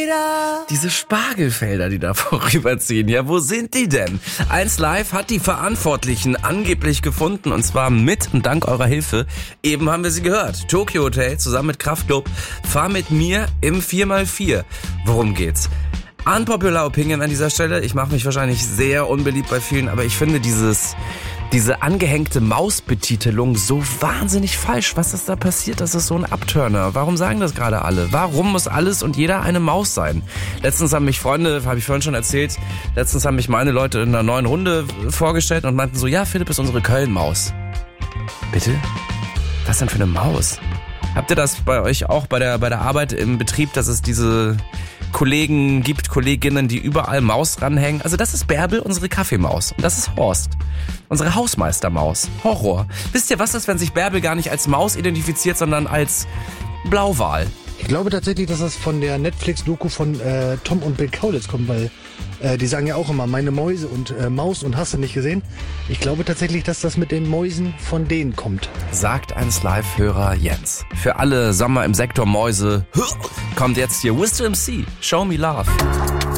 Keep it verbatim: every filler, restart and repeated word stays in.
wieder. Diese Spargelfelder, die da vorüberziehen, ja, wo sind die denn? eins Live hat die Verantwortlichen angeblich gefunden und zwar mit und dank eurer Hilfe. Eben haben wir sie gehört. Tokyo Hotel zusammen mit Kraftklub. Fahr mit mir im vier mal vier. Worum geht's? Unpopular Opinion an dieser Stelle. Ich mache mich wahrscheinlich sehr unbeliebt bei vielen, aber ich finde dieses... Diese angehängte Mausbetitelung so wahnsinnig falsch. Was ist da passiert? Das ist so ein Abturner. Warum sagen das gerade alle? Warum muss alles und jeder eine Maus sein? Letztens haben mich Freunde, habe ich vorhin schon erzählt, letztens haben mich meine Leute in einer neuen Runde vorgestellt und meinten so, ja, Philipp ist unsere Köln-Maus. Bitte? Was denn für eine Maus? Habt ihr das bei euch auch bei der, bei der Arbeit im Betrieb, dass es diese Kollegen gibt, Kolleginnen, die überall Maus ranhängen? Also das ist Bärbel, unsere Kaffeemaus. Und das ist Horst, unsere Hausmeistermaus. Horror. Wisst ihr, was ist, wenn sich Bärbel gar nicht als Maus identifiziert, sondern als Blauwal? Ich glaube tatsächlich, dass das von der Netflix-Doku von äh, Tom und Bill Kaulitz kommt, weil äh, die sagen ja auch immer, meine Mäuse und äh, Maus und hast du nicht gesehen. Ich glaube tatsächlich, dass das mit den Mäusen von denen kommt. Sagt eins Live-Hörer Jens. Für alle Sommer im Sektor Mäuse kommt jetzt hier Wisdom C, Show Me Love.